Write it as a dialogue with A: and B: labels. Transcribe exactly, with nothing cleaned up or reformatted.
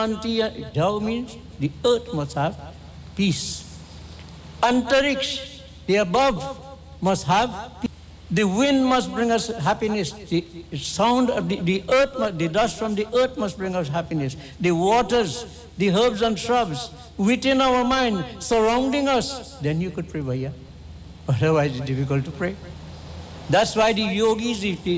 A: Shanti. Dhau means the earth must have peace. Antariksh, the above, must have peace. The wind must bring us happiness. The sound of the, the earth, the dust from the earth must bring us happiness. The waters, the herbs and shrubs within our mind, surrounding us, then you could pray, Bhaiya. Otherwise, it's difficult to pray. That's why the yogis, the, the